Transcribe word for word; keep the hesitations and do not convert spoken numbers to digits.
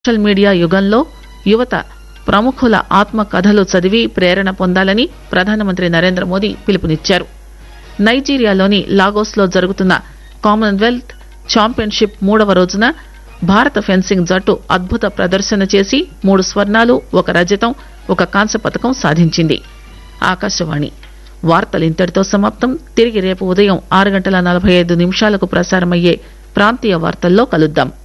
Social media యుగంలో యువత ప్రముఖుల ఆత్మ కథలు చదివి ప్రేరణ పొందాలని ప్రధానమంత్రి నరేంద్ర మోదీ పిలుపునిచ్చారు. నైజీరియాలోని లాగోస్ లో జరుగుతున్న కామన్వెల్త్ ఛాంపియన్షిప్ మూడవ రోజున భారత ఫెన్సింగ్ జట్టు అద్భుత ప్రదర్శన చేసి మూడు స్వర్ణాలు ఒక రజతం ఒక కాంస్య పతకం సాధించింది. ఆకాశవాణి వార్తలు ఇంతటితో సమాప్తం. తిరిగి రేపు ఉదయం ఆరు గంటల నలభై ఐదు నిమిషాలకు ప్రసారమయ్యే ప్రాంతీయ వార్తల్లో కలుద్దాం.